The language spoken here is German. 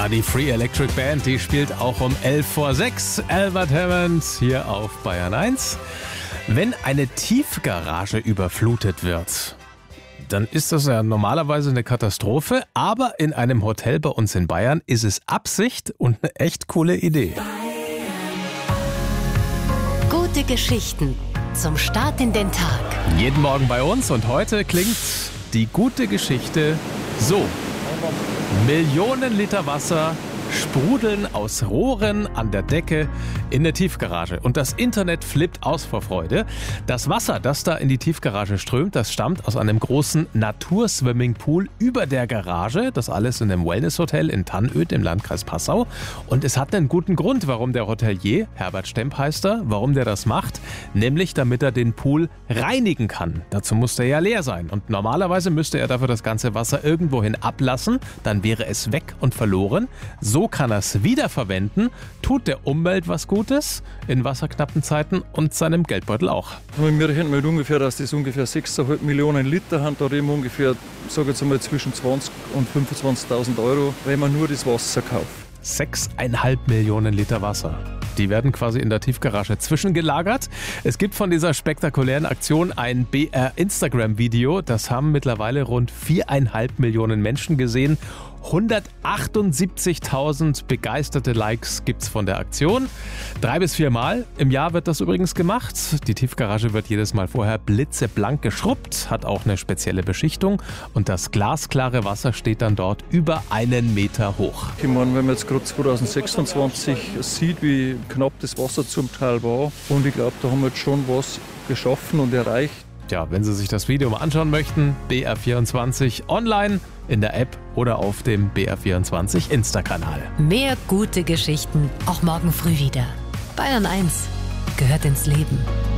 die Free Electric Band, die spielt auch um 5:11 Albert Hammond hier auf Bayern 1. Wenn eine Tiefgarage überflutet wird, dann ist das ja normalerweise eine Katastrophe, aber in einem Hotel bei uns in Bayern ist es Absicht und eine echt coole Idee. Gute Geschichten zum Start in den Tag. Jeden Morgen bei uns und heute klingt die gute Geschichte so. Millionen Liter Wasser sprudeln aus Rohren an der Decke in der Tiefgarage. Und das Internet flippt aus vor Freude. Das Wasser, das da in die Tiefgarage strömt, das stammt aus einem großen Naturswimmingpool über der Garage. Das alles in einem Wellnesshotel in Tannöd im Landkreis Passau. Und es hat einen guten Grund, warum der Hotelier, Herbert Stemp heißt er, warum der das macht. Nämlich, damit er den Pool reinigen kann. Dazu muss der ja leer sein. Und normalerweise müsste er dafür das ganze Wasser irgendwohin ablassen. Dann wäre es weg und verloren. So kann er es wiederverwenden, tut der Umwelt was Gutes in wasserknappen Zeiten und seinem Geldbeutel auch. Wir rechnen mit ungefähr, dass das ungefähr 6,5 Millionen Liter haben. Da reden wir ungefähr, sage jetzt einmal, zwischen 20.000 und 25.000 Euro, wenn man nur das Wasser kauft. 6,5 Millionen Liter Wasser. Die werden quasi in der Tiefgarage zwischengelagert. Es gibt von dieser spektakulären Aktion ein BR-Instagram-Video. Das haben mittlerweile rund 4,5 Millionen Menschen gesehen. 178.000 begeisterte Likes gibt's von der Aktion. 3 bis 4 Mal im Jahr wird das übrigens gemacht. Die Tiefgarage wird jedes Mal vorher blitzeblank geschrubbt, hat auch eine spezielle Beschichtung und das glasklare Wasser steht dann dort über 1 Meter hoch. Ich meine, wenn man jetzt gerade 2026 sieht, wie knapp das Wasser zum Teil war, und ich glaube, da haben wir jetzt schon was geschaffen und erreicht. Ja, wenn Sie sich das Video mal anschauen möchten, BR24 online, in der App oder auf dem BR24 Insta-Kanal. Mehr gute Geschichten auch morgen früh wieder. Bayern 1 gehört ins Leben.